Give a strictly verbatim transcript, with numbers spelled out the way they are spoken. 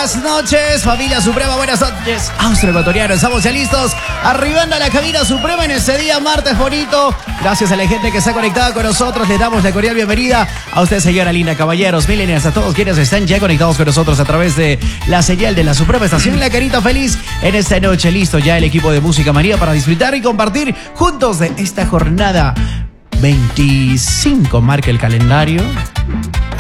buenas noches, familia Suprema, buenas noches, austroecuatoriano, estamos ya listos, arribando a la cabina Suprema en este día martes bonito. Gracias a la gente que está conectada con nosotros, les damos la cordial bienvenida a usted, señora linda, caballeros, millennials, a todos quienes están ya conectados con nosotros a través de la señal de la Suprema Estación La Carita Feliz en esta noche. Listo ya el equipo de Música María para disfrutar y compartir juntos de esta jornada veinticinco, marca el calendario.